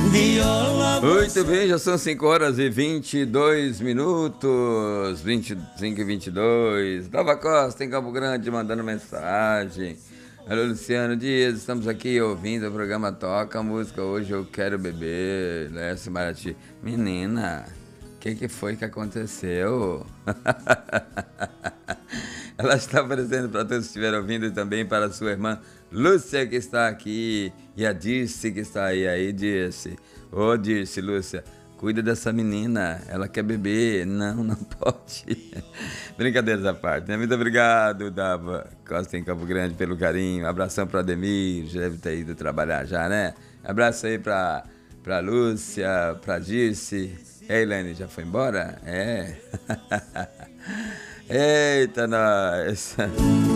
Muito bem, já são 5 horas e 22 minutos, 25 e 22. Nova Costa, em Campo Grande, mandando mensagem. Alô, Luciano Dias, estamos aqui ouvindo o programa Toca a Música. Hoje eu quero beber. Lécio Marati. Menina, o que foi que aconteceu? Ela está aparecendo para todos que estiveram ouvindo e também para a sua irmã Lúcia, que está aqui, e a Dirce, que está aí, Dirce. Ô, Dirce, Lúcia, cuida dessa menina, ela quer beber. Não pode. Brincadeiras à parte, né? Muito obrigado, Dava Costa em Campo Grande, pelo carinho. Abração para Ademir, já deve ter ido trabalhar já, né? Abraço aí para Lúcia, para Dirce. Elaine, já foi embora? É. Eita, nós!